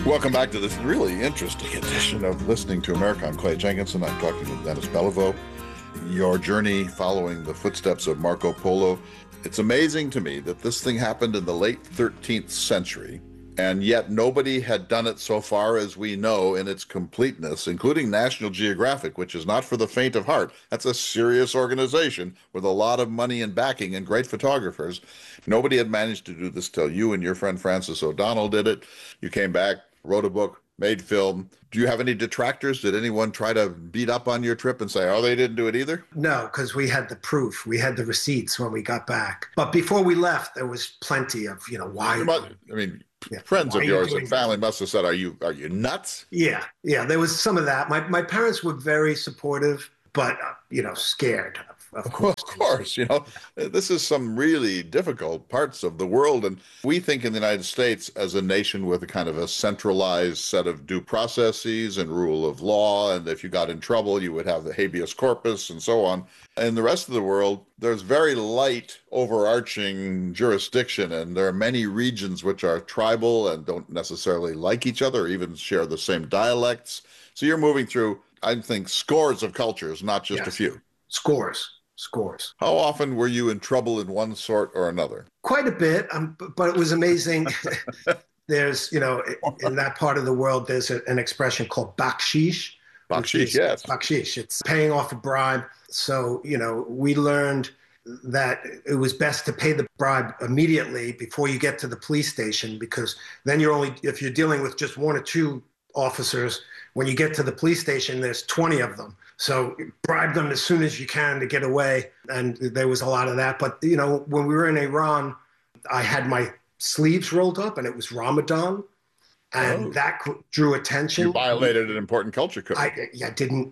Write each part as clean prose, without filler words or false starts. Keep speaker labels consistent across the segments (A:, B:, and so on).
A: Welcome back to this really interesting edition of Listening to America. I'm Clay Jenkinson. I'm talking with Dennis Beliveau. Your journey following the footsteps of Marco Polo. It's amazing to me that this thing happened in the late 13th century, and yet nobody had done it so far as we know in its completeness, including National Geographic, which is not for the faint of heart. That's a serious organization with a lot of money and backing and great photographers. Nobody had managed to do this till you and your friend Francis O'Donnell did it. You came back, wrote a book, made film. Do you have any detractors? Did anyone try to beat up on your trip and say, oh, they didn't do it either?
B: No, because we had the proof. We had the receipts when we got back. But before we left, there was plenty of, why.
A: Friends of yours and family must have said, are you nuts?
B: Yeah, there was some of that. My parents were very supportive, but, scared. Of
A: course, this is some really difficult parts of the world. And we think in the United States as a nation with a kind of a centralized set of due processes and rule of law. And if you got in trouble, you would have the habeas corpus and so on. In the rest of the world, there's very light overarching jurisdiction. And there are many regions which are tribal and don't necessarily like each other or even share the same dialects. So you're moving through, I think, scores of cultures, not just a few.
B: Scores.
A: How often were you in trouble in one sort or another?
B: Quite a bit, but it was amazing. There's, in that part of the world, there's an expression called bakshish.
A: Bakshish, yes.
B: Bakshish. It's paying off a bribe. So, we learned that it was best to pay the bribe immediately before you get to the police station, because then if you're dealing with just one or two officers, when you get to the police station, there's 20 of them. So bribe them as soon as you can to get away. And there was a lot of that. But, when we were in Iran, I had my sleeves rolled up and it was Ramadan. And that drew attention.
A: You violated an important culture code.
B: I didn't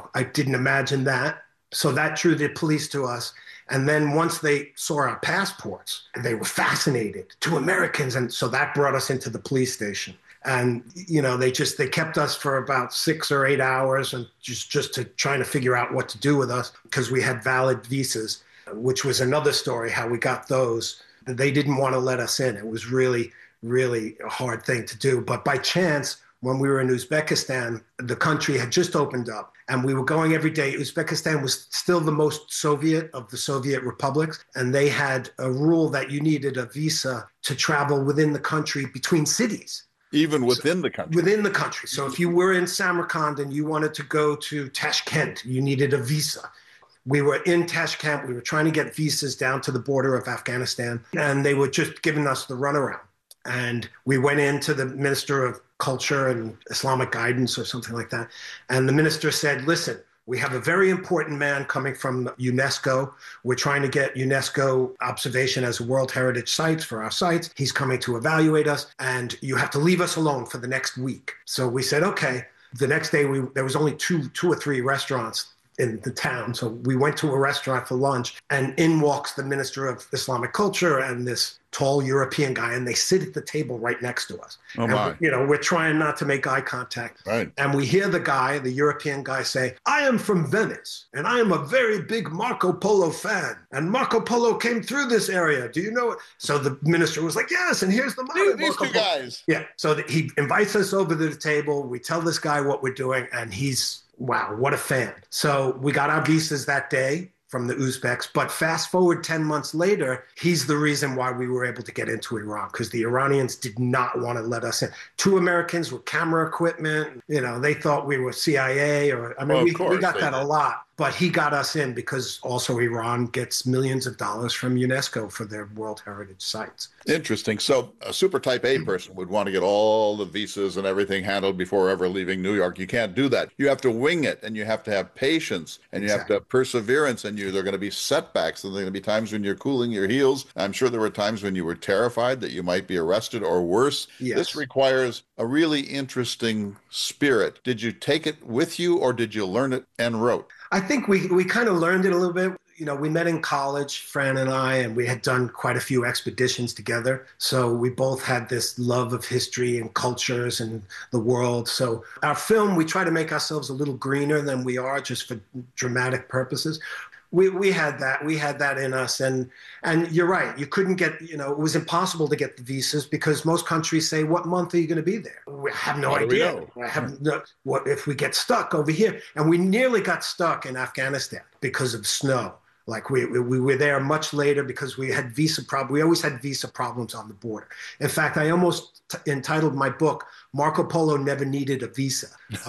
B: imagine that. So that drew the police to us. And then once they saw our passports, they were fascinated. 2 Americans. And so that brought us into the police station. And, they kept us for about 6 or 8 hours and just to trying to figure out what to do with us because we had valid visas, which was another story, how we got those. They didn't want to let us in. It was really, really a hard thing to do. But by chance, when we were in Uzbekistan, the country had just opened up and we were going every day. Uzbekistan was still the most Soviet of the Soviet republics. And they had a rule that you needed a visa to travel within the country between cities.
A: Even within the country?
B: Within the country. So if you were in Samarkand and you wanted to go to Tashkent, you needed a visa. We were in Tashkent. We were trying to get visas down to the border of Afghanistan, and they were just giving us the runaround. And we went into the Minister of Culture and Islamic Guidance or something like that. And the minister said, listen, we have a very important man coming from UNESCO. We're trying to get UNESCO observation as a World Heritage Site for our sites. He's coming to evaluate us, and you have to leave us alone for the next week. So we said, okay. The next day, there was only two or three restaurants in the town. So we went to a restaurant for lunch, and in walks the Minister of Islamic Culture and this tall European guy, and they sit at the table right next to us.
A: Oh, my.
B: And, we're trying not to make eye contact.
A: Right.
B: And we hear the European guy say, I am from Venice, and I am a very big Marco Polo fan. And Marco Polo came through this area. Do you know it? So the minister was like, yes, and here's the model.
A: These two guys.
B: Yeah. So he invites us over to the table. We tell this guy what we're doing, and he's, wow, what a fan. So we got our visas that day from the Uzbeks. But fast forward 10 months later, he's the reason why we were able to get into Iran, because the Iranians did not want to let us in. 2 Americans with camera equipment, they thought we were CIA we got that a lot. But he got us in because also Iran gets millions of dollars from UNESCO for their World Heritage Sites.
A: Interesting. So a super type A person would want to get all the visas and everything handled before ever leaving New York. You can't do that. You have to wing it, and you have to have patience, and you have to have perseverance, and there are going to be setbacks, and there are going to be times when you're cooling your heels. I'm sure there were times when you were terrified that you might be arrested or worse.
B: Yes.
A: This requires a really interesting spirit. Did you take it with you, or did you learn it en route?
B: I think we kind of learned it a little bit. We met in college, Fran and I, and we had done quite a few expeditions together. So we both had this love of history and cultures and the world. So our film, we try to make ourselves a little greener than we are just for dramatic purposes. We had that. We had that in us. And you're right. You couldn't get, it was impossible to get the visas because most countries say, what month are you going to be there? We have no
A: How do we
B: idea.
A: know?
B: I have no, what if we get stuck over here? And we nearly got stuck in Afghanistan because of snow. Like we were there much later because we had visa problems. We always had visa problems on the border. In fact, I almost entitled my book, Marco Polo Never Needed a Visa.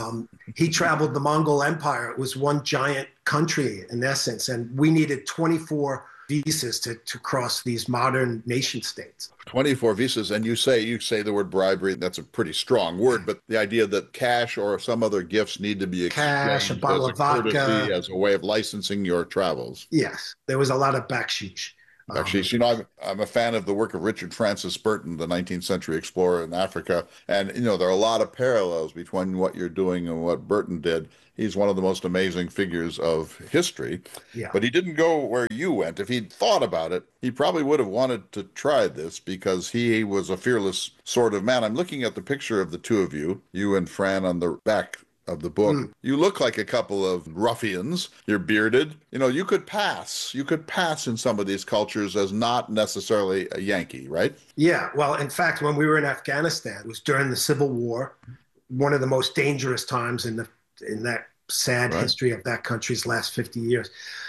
B: He traveled the Mongol Empire. It was one giant country in essence, and we needed 24 visas to cross these modern nation states.
A: 24 visas, and you say the word bribery. That's a pretty strong word, but the idea that cash or some other gifts need to be
B: Cash, a
A: exchanged
B: bottle
A: as a
B: of vodka.
A: courtesy, as a way of licensing your travels.
B: Yes, there was a lot of backsheesh.
A: Actually, I'm a fan of the work of Richard Francis Burton, the 19th century explorer in Africa. And, there are a lot of parallels between what you're doing and what Burton did. He's one of the most amazing figures of history.
B: Yeah.
A: But he didn't go where you went. If he'd thought about it, he probably would have wanted to try this because he was a fearless sort of man. I'm looking at the picture of the two of you and Fran on the back of the book. You look like a couple of ruffians. You're bearded. You could pass. You could pass in some of these cultures as not necessarily a Yankee, right?
B: Yeah. Well, in fact, when we were in Afghanistan, it was during the Civil War, one of the most dangerous times in that sad history of that country's last 50 years.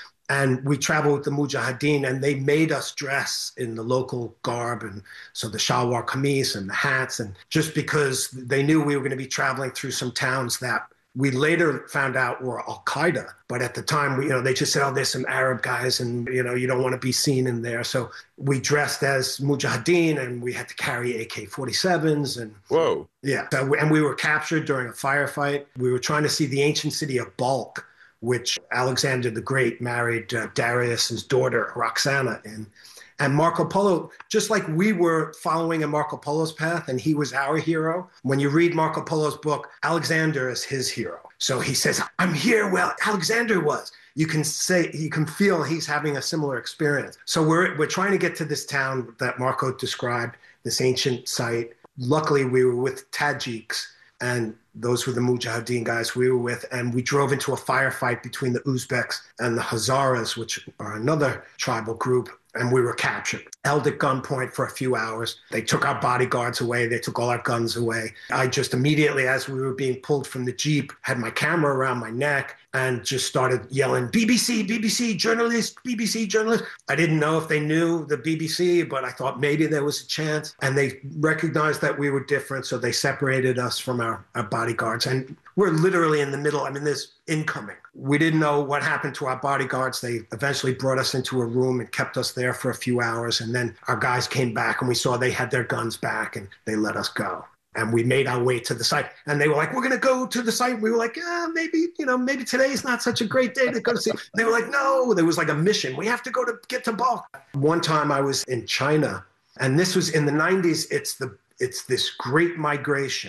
B: And we traveled with the Mujahideen, and they made us dress in the local garb, and so the shalwar kameez and the hats, and just because they knew we were going to be traveling through some towns that we later found out were Al-Qaeda. But at the time, they just said, oh, there's some Arab guys, and, you don't want to be seen in there. So we dressed as Mujahideen, and we had to carry AK-47s. And
A: whoa.
B: Yeah. And we were captured during a firefight. We were trying to see the ancient city of Balkh, which Alexander the Great married Darius's daughter, Roxana, in. And Marco Polo, just like we were following in Marco Polo's path and he was our hero, when you read Marco Polo's book, Alexander is his hero. So he says, I'm here where Alexander was. You can feel he's having a similar experience. So we're trying to get to this town that Marco described, this ancient site. Luckily, we were with Tajiks, and those were the Mujahideen guys we were with. And we drove into a firefight between the Uzbeks and the Hazaras, which are another tribal group. And we were captured, held at gunpoint for a few hours. They took our bodyguards away. They took all our guns away. I just immediately, as we were being pulled from the Jeep, had my camera around my neck and just started yelling, BBC, BBC, journalist, BBC, journalist. I didn't know if they knew the BBC, but I thought maybe there was a chance. And they recognized that we were different, so they separated us from our bodyguards. And we're literally in the middle. There's incoming. We didn't know what happened to our bodyguards. They eventually brought us into a room and kept us there for a few hours. And then our guys came back and we saw they had their guns back and they let us go. And we made our way to the site. And they were like, we're going to go to the site. We were like, maybe today is not such a great day to go to see. They were like, no, there was like a mission. We have to go to get to Balkh. One time I was in China, and this was in the 90s. It's this great migration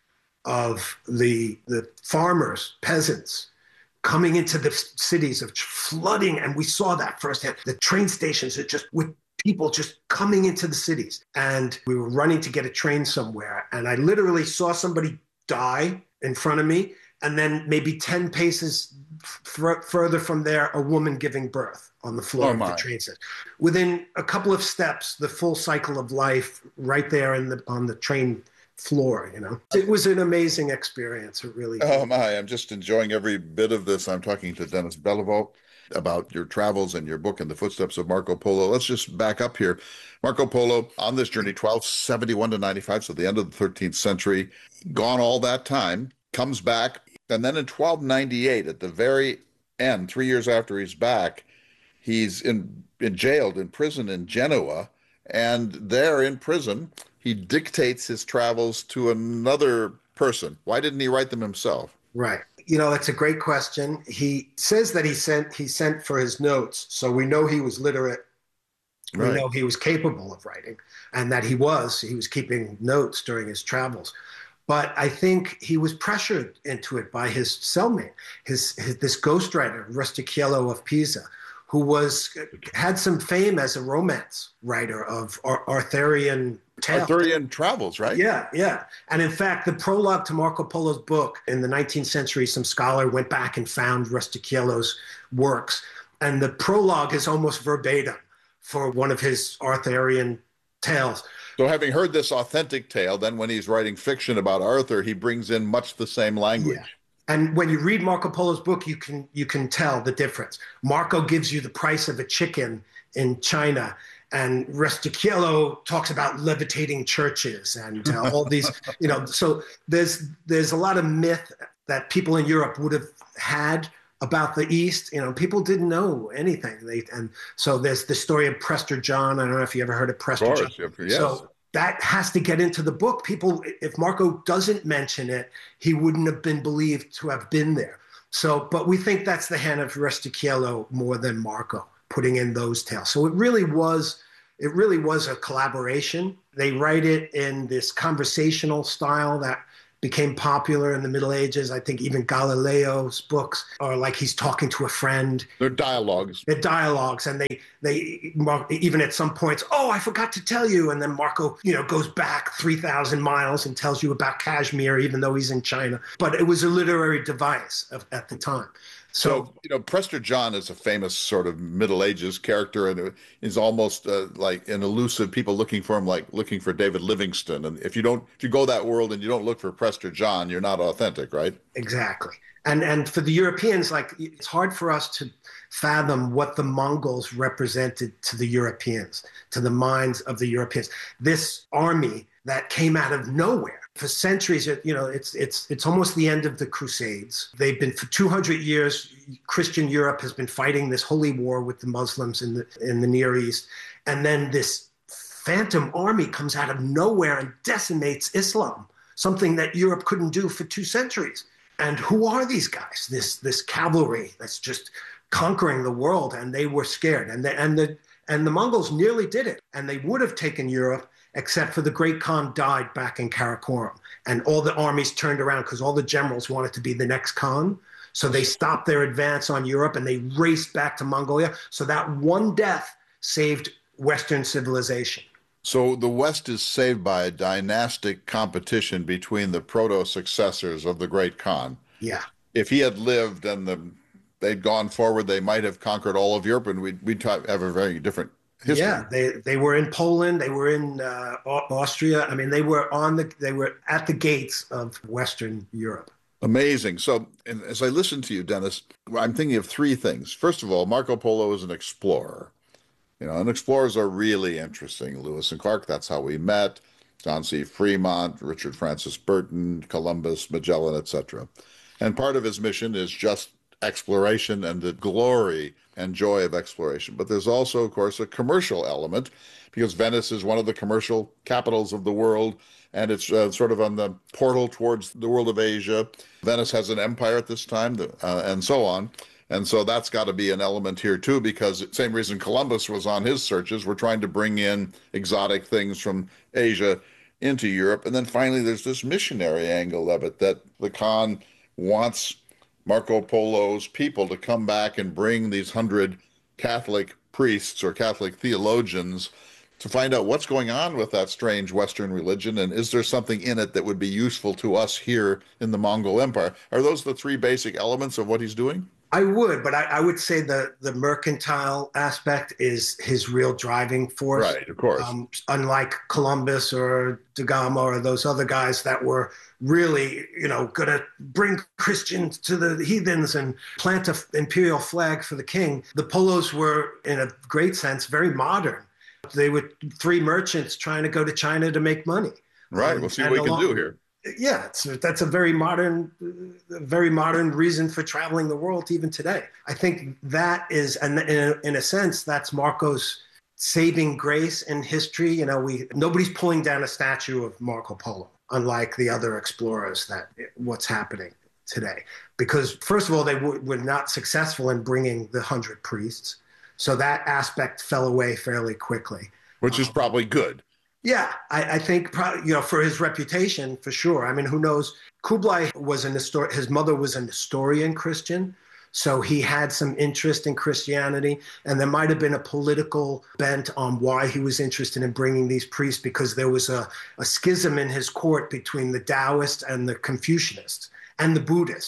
B: of the farmers, peasants, coming into the cities, of flooding. And we saw that firsthand. The train stations are just with people just coming into the cities. And we were running to get a train somewhere. And I literally saw somebody die in front of me. And then maybe 10 paces further from there, a woman giving birth on the floor of the train set. Within a couple of steps, the full cycle of life right there on the train floor. It was an amazing experience. It really
A: Oh my, I'm just enjoying every bit of this. I'm talking to Denis Beliveau about your travels and your book In the Footsteps of Marco Polo. Let's just back up here. Marco Polo on this journey, 1271 to 95, so the end of the 13th century, gone all that time, comes back, and then in 1298, at the very end, 3 years after he's back, he's jailed in prison in Genoa, and there in prison, he dictates his travels to another person. Why didn't he write them himself?
B: Right. That's a great question. He says that he sent for his notes, so we know he was literate. We know he was capable of writing, and that he was keeping notes during his travels. But I think he was pressured into it by his cellmate, this ghostwriter, Rustichello of Pisa, who had some fame as a romance writer of Arthurian tales.
A: Arthurian travels, right?
B: Yeah, yeah. And in fact, the prologue to Marco Polo's book in the 19th century, some scholar went back and found Rustichello's works. And the prologue is almost verbatim for one of his Arthurian tales.
A: So having heard this authentic tale, then when he's writing fiction about Arthur, he brings in much the same language.
B: Yeah. And when you read Marco Polo's book, you can tell the difference. Marco gives you the price of a chicken in China, and Rustichello talks about levitating churches and all these, so there's a lot of myth that people in Europe would have had about the East. People didn't know anything. And so there's the story of Prester John. I don't know if you ever heard of Prester John.
A: Yes.
B: So that has to get into the book. People, if Marco doesn't mention it, he wouldn't have been believed to have been there. So, but we think that's the hand of Rustichello more than Marco putting in those tales. So it really was a collaboration. They write it in this conversational style that became popular in the Middle Ages. I think even Galileo's books are like he's talking to a friend.
A: They're dialogues.
B: And they even at some points, oh, I forgot to tell you. And then Marco, goes back 3,000 miles and tells you about Kashmir, even though he's in China. But it was a literary device at the time.
A: So Prester John is a famous sort of Middle Ages character, and is almost like an elusive. People looking for him, like looking for David Livingstone. And if you go that world and you don't look for Prester John, you're not authentic, right?
B: Exactly. And for the Europeans, it's hard for us to fathom what the Mongols represented to the Europeans, to the minds of the Europeans. This army that came out of nowhere. For centuries, it's almost the end of the Crusades. They've been for 200 years. Christian Europe has been fighting this holy war with the Muslims in the Near East, and then this phantom army comes out of nowhere and decimates Islam, something that Europe couldn't do for 2 centuries. And who are these guys? This cavalry that's just conquering the world, and they were scared. And the Mongols nearly did it, and they would have taken Europe, except for the Great Khan died back in Karakoram. And all the armies turned around because all the generals wanted to be the next Khan. So they stopped their advance on Europe and they raced back to Mongolia. So that one death saved Western civilization.
A: So the West is saved by a dynastic competition between the proto-successors of the Great Khan.
B: Yeah.
A: If he had lived and they'd gone forward, they might have conquered all of Europe, and we'd have a very different history.
B: Yeah, they were in Poland, they were in Austria. I mean, they were at the gates of Western Europe.
A: Amazing. So, and as I listen to you, Dennis, I'm thinking of 3 things. First of all, Marco Polo is an explorer. And explorers are really interesting. Lewis and Clark, that's how we met. John C. Fremont, Richard Francis Burton, Columbus, Magellan, etc. And part of his mission is just exploration and the glory and joy of exploration. But there's also, of course, a commercial element, because Venice is one of the commercial capitals of the world, and it's sort of on the portal towards the world of Asia. Venice has an empire at this time, and so on. And so that's got to be an element here, too, because same reason Columbus was on his searches. We're trying to bring in exotic things from Asia into Europe. And then finally, there's this missionary angle of it, that the Khan wants Marco Polo's people to come back and bring these 100 Catholic priests or Catholic theologians to find out what's going on with that strange Western religion, and is there something in it that would be useful to us here in the Mongol Empire? Are those the 3 basic elements of what he's doing?
B: I would, but I would say the mercantile aspect is his real driving force.
A: Right, of course.
B: Unlike Columbus or Da Gama or those other guys that were really, going to bring Christians to the heathens and plant an imperial flag for the king. The Polos were, in a great sense, very modern. They were 3 merchants trying to go to China to make money.
A: Right, we'll see what we can do here.
B: Yeah, that's a very modern reason for traveling the world even today. I think that is, and in a sense, that's Marco's saving grace in history. Nobody's pulling down a statue of Marco Polo, unlike the other explorers what's happening today. Because first of all, they were not successful in bringing the 100 priests. So that aspect fell away fairly quickly.
A: Which is probably good.
B: Yeah, I think, for his reputation, for sure. I mean, who knows? Kublai was his mother was an historian Christian, so he had some interest in Christianity, and there might have been a political bent on why he was interested in bringing these priests, because there was a schism in his court between the Taoists and the Confucianists and the Buddhists.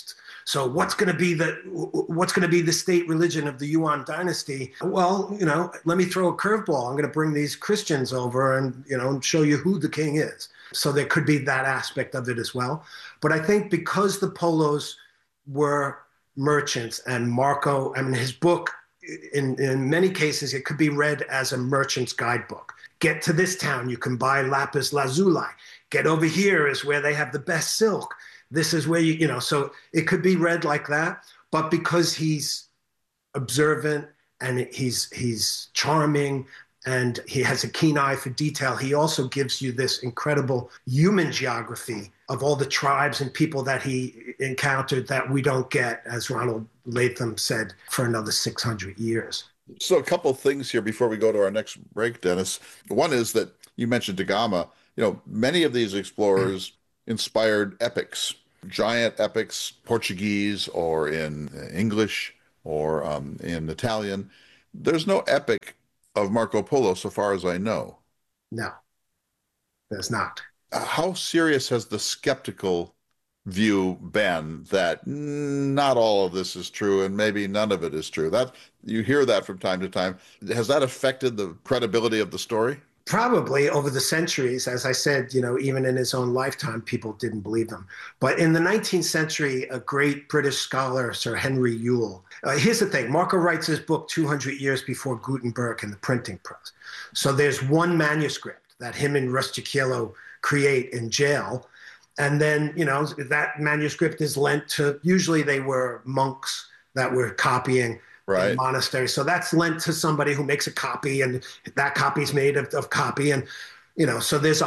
B: So what's going to be the state religion of the Yuan dynasty? Well, let me throw a curveball. I'm going to bring these Christians over and show you who the king is. So there could be that aspect of it as well. But I think because the Polos were merchants and Marco, I mean, his book, in many cases, it could be read as a merchant's guidebook. Get to this town, you can buy lapis lazuli. Get over here is where they have the best silk. This is where so it could be read like that. But because he's observant and he's charming and he has a keen eye for detail, he also gives you this incredible human geography of all the tribes and people that he encountered that we don't get, as Ronald Latham said, for another 600 years.
A: So a couple of things here before we go to our next break, Dennis. One is that you mentioned Da Gama. Many of these explorers inspired epics, giant epics, Portuguese or in English or in Italian. There's no epic of Marco Polo, so far as I know.
B: No, there's not.
A: How serious has the skeptical view been that not all of this is true and maybe none of it is true? That you hear that from time to time. Has that affected the credibility of the story?
B: Probably over the centuries. As I said, even in his own lifetime, people didn't believe him. But in the 19th century, a great British scholar, Sir Henry Yule, here's the thing. Marco writes his book 200 years before Gutenberg and the printing press. So there's one manuscript that him and Rustichello create in jail. And then, that manuscript is lent to, usually they were monks that were copying
A: right.
B: in monasteries. So that's lent to somebody who makes a copy, and that copy is made of copy. And, so there's